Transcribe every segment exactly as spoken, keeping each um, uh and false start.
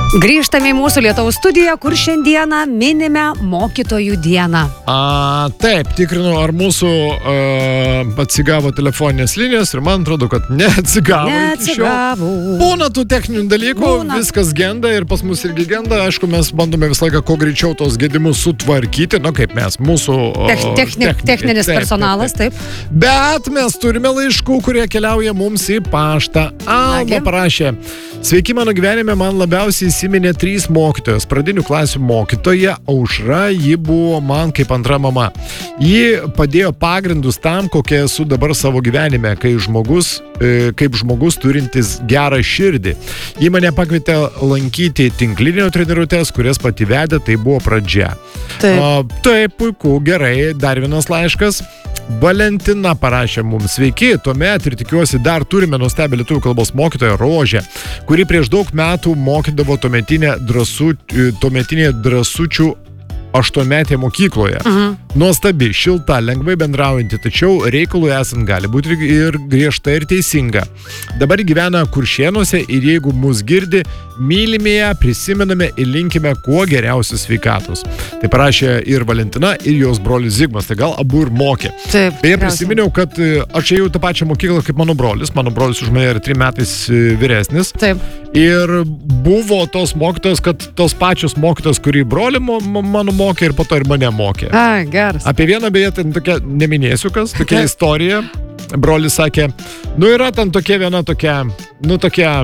Grįžtame į mūsų Lietuvos studiją, kur šiandieną minime mokytojų dieną. A, taip, tikrinu, ar mūsų a, atsigavo telefoninės linijos ir man atrodo, kad neatsigavo. Neatsigavo. Būna tų techninių dalykų, Būna. Viskas genda ir pas mus irgi genda. Aišku, mes bandome visą laiką kuo greičiau tos gedimus sutvarkyti, nu kaip mes, mūsų Tech, techni, techninis taip, personalas, taip. taip. Bet mes turime laiškų, kurie keliauja mums į paštą. Alma parašė: sveiki, mano gyvenime man labiausiai įsiminė trys mokytojos. Pradinių klasių mokytoja Aušra, ji buvo man kaip antra mama. Ji padėjo pagrindus tam, kokia esu dabar savo gyvenime, kai žmogus, e, kaip žmogus turintis gerą širdį. Ji mane pakvietė lankyti tinklinio treniruotės, kurias pati vedė, tai buvo pradžia. Taip. O, taip, puiku, gerai. Dar vienas laiškas. Valentina parašė mums: sveiki, tuomet ir tikiuosi dar turime nuostabią lietuvių kalbos mokytoją Rožę, kuri prieš daug metų mokydavo tuometinė drąsu, tuometinė drąsučių aštuonmetė mokykloje. Uh-huh. Nuostabi, šilta, lengvai bendraujanti, tačiau reikalui esant gali būti ir griežta ir teisinga. Dabar gyvena Kuršėnuose ir jeigu mus girdi, mylime ją, prisimename ir linkime kuo geriausios sveikatos. Tai parašė ir Valentina, ir jos brolis Zigmas, tai gal abu ir mokė. Taip. Beje, prisiminiau, kad aš ėjau tą pačią mokyklą kaip mano brolis. Mano brolis už mane yra trim metais vyresnis. Taip. Ir buvo tos mokytos, kad tos pačios mokytos, kurį brolį mano mokė ir po to ir mane mokė. Ai, geras. Apie vieną, beje, ten tokia, neminėsiu kas, tokia istorija. Brolis sakė, nu yra ten tokia viena tokia, nu tokia,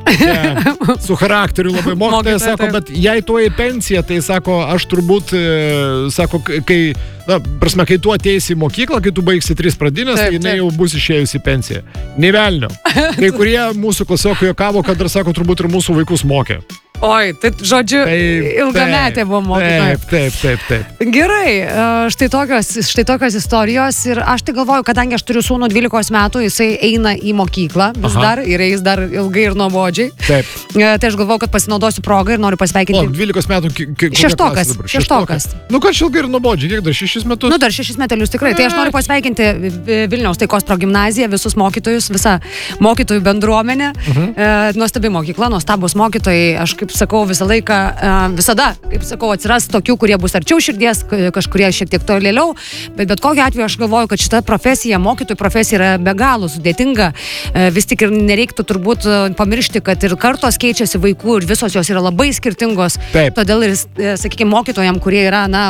tokia su charakteriu labai mokytoja, sako, bet jei tuo į pensiją, tai sako, aš turbūt, sako, kai, na, prasme, kai tu ateisi į mokyklą, kai tu baigsi tris pradinės, tai jinai jau bus išėjusi į pensiją. Nė velnio. Kai kurie mūsų klasiokai juokavo, kad dar, sako, turbūt ir mūsų vaikus mokė. Oi, tai žodžiu, taip, ilgametė buvo mokytoja. Taip, taip, taip, taip. Gerai, štai tokios, štai tokios istorijos ir aš tai galvoju, kadangi aš turiu sūnų dvylikos metų, jisai eina į mokyklą vis Aha. dar ir eis dar ilgai ir nuobodžiai. Taip. Tai aš galvoju, kad pasinaudosiu progą ir noriu pasveikinti. O, dvylikos metų. Šeštokas, šeštokas. Nu, kad ilgai ir nuobodžiai, kiek dar šešis metus? Nu, dar šešis metelius tikrai. Tai aš noriu pasveikinti Vilniaus Taikos progimnaziją, visus mokytojus, visą mokytojų bendruomenę. Uh-huh. E, nuostabi mokykla, nuostabus mokytojai. Aš kaip sakau, visą laiką, visada, kaip sakau, atsiras tokių, kurie bus arčiau širdies, kažkurie šiek tiek tolėliau, bet bet kokiu atveju aš galvoju, kad šita profesija, mokytojų profesija yra be galo sudėtinga. Vis tik ir nereiktų turbūt pamiršti, kad ir kartos keičiasi vaikų ir visos jos yra labai skirtingos. Taip. Todėl ir, sakykime, mokytojam, kurie yra, na,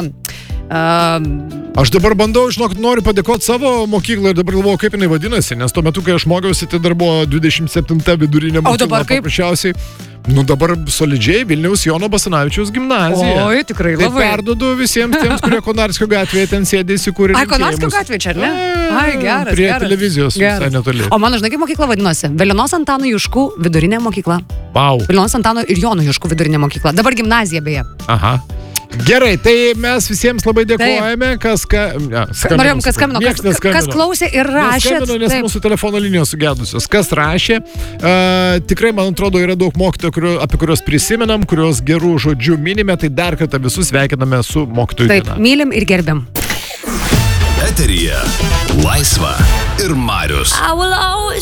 Uh, aš dabar bandau, žinok, noriu padėkoti savo mokyklą ir dabar galvoju, kaip jinai vadinasi, nes tuo metu, kai aš mokiausi, tai dar buvo dvidešimt septinta vidurinė mokykla. O dabar kaip? Paprasčiausiai, nu dabar solidžiai Vilniaus Jono Basanavičiaus gimnazija. Oi, tikrai tai labai. Perduodu visiems tiems, kurie Konarskio gatvėje ten sėdė įsikūrė. Ai, Konarskio gatvėje čia, ne? Ai, geras, prie geras. televizijos visai netoli. O mano, žinai, kaip mokykla vadinosi? Velinos Antano Juškų vidurinė mokykla. Wow. Velinos Antano ir Jono Juškų vidurinė mokykla. Dabar gimnazija, beje. Aha. Gerai, tai mes visiems labai dėkojame, kas ka... ja, skambino, norėjom, kas skambino, kas, kas klausė ir rašė. Neskambino, nes taip. Mūsų telefono linijos sugedusios. Kas rašė? Uh, tikrai, man atrodo, yra daug mokytojų, kurio, apie kurios prisimenam, kurios gerų žodžių minime, tai dar kartą visus sveikiname su mokytojų diena. Taip, mylim ir gerbiam. Eteryje Laisva ir Marius.